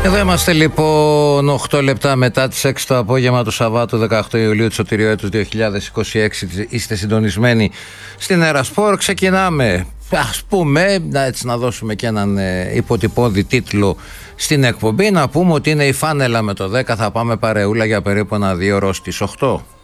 Εδώ είμαστε λοιπόν 8 λεπτά μετά τις 6 το απόγευμα του Σαββάτου 18 Ιουλίου του σωτηρίου έτους 2026. Είστε συντονισμένοι στην Ερασπορ. Ξεκινάμε, ας πούμε, έτσι να δώσουμε και έναν υποτυπώδη τίτλο στην εκπομπή. Να πούμε ότι είναι η φάνελα με το 10. Θα πάμε παρεούλα για περίπου ένα 2 ώρες στις 8.